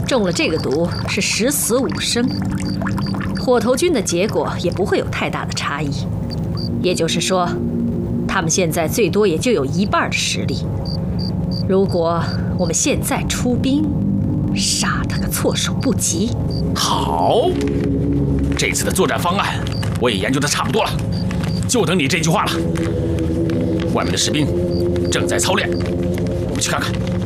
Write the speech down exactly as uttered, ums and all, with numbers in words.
中了这个毒是十死五生，火头军的结果也不会有太大的差异。也就是说，他们现在最多也就有一半的实力。如果我们现在出兵，杀他个措手不及。 好，这次的作战方案我也研究的差不多了，就等你这句话了。外面的士兵正在操练，我们去看看。